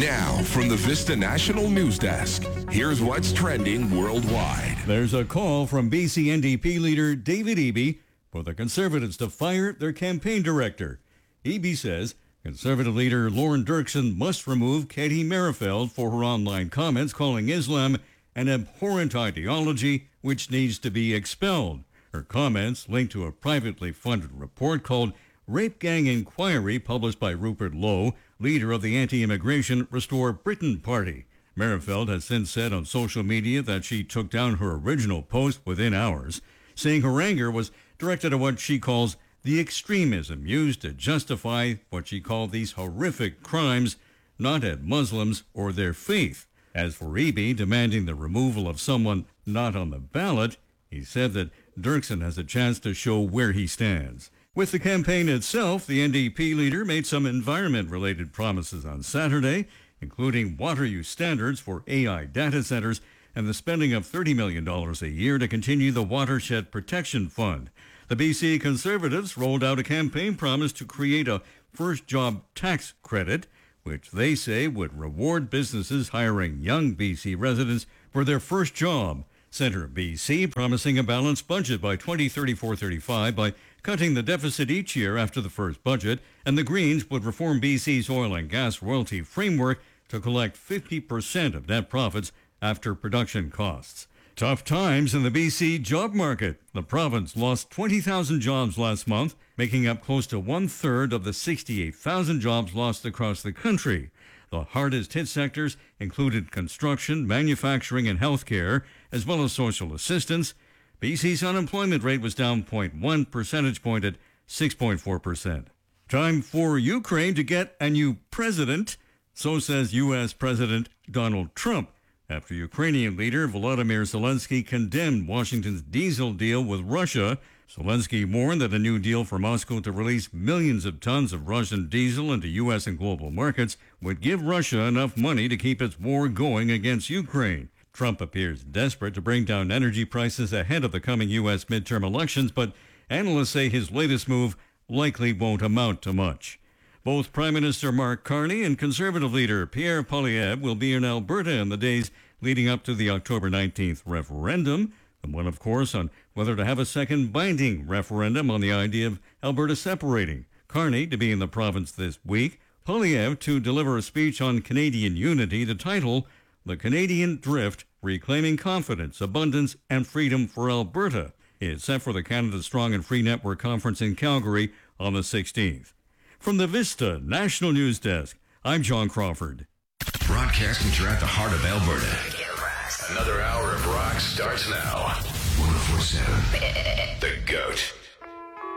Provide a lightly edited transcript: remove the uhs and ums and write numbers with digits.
Now, from the Vista National News Desk, here's what's trending worldwide. There's a call from BC NDP leader David Eby for the Conservatives to fire their campaign director. Eby says Conservative leader Lauren Dirksen must remove Katie Merrifield for her online comments calling Islam an abhorrent ideology which needs to be expelled. Her comments linked to a privately funded report called Rape Gang Inquiry published by Rupert Lowe, leader of the anti-immigration Restore Britain Party. Merrifield has since said on social media that she took down her original post within hours, saying her anger was directed at what she calls the extremism used to justify what she called these horrific crimes, not at Muslims or their faith. As for Eby demanding the removal of someone not on the ballot, he said that Dirksen has a chance to show where he stands. With the campaign itself, the NDP leader made some environment-related promises on Saturday, including water use standards for AI data centers and the spending of $30 million a year to continue the Watershed Protection Fund. The BC Conservatives rolled out a campaign promise to create a first job tax credit, which they say would reward businesses hiring young BC residents for their first job. Centre BC promising a balanced budget by 2034-35 by cutting the deficit each year after the first budget, and the Greens would reform BC's oil and gas royalty framework to collect 50% of net profits after production costs. Tough times in the BC job market. The province lost 20,000 jobs last month, making up close to one-third of the 68,000 jobs lost across the country. The hardest hit sectors included construction, manufacturing, and healthcare, as well as social assistance. BC's unemployment rate was down 0.1 percentage point at 6.4%. Time for Ukraine to get a new president, so says U.S. President Donald Trump, after Ukrainian leader Volodymyr Zelensky condemned Washington's diesel deal with Russia. Zelensky warned that a new deal for Moscow to release millions of tons of Russian diesel into U.S. and global markets would give Russia enough money to keep its war going against Ukraine. Trump appears desperate to bring down energy prices ahead of the coming U.S. midterm elections, but analysts say his latest move likely won't amount to much. Both Prime Minister Mark Carney and Conservative leader Pierre Poilievre will be in Alberta in the days leading up to the October 19th referendum, the one, of course, on whether to have a second binding referendum on the idea of Alberta separating. Carney to be in the province this week, Poilievre to deliver a speech on Canadian unity, the title, The Canadian Drift, Reclaiming Confidence, Abundance, and Freedom for Alberta. It's set for the Canada Strong and Free Network Conference in Calgary on the 16th. From the Vista National News Desk, I'm John Crawford. Broadcasting throughout the heart of Alberta. Another hour of rock starts now. 104.7. The GOAT.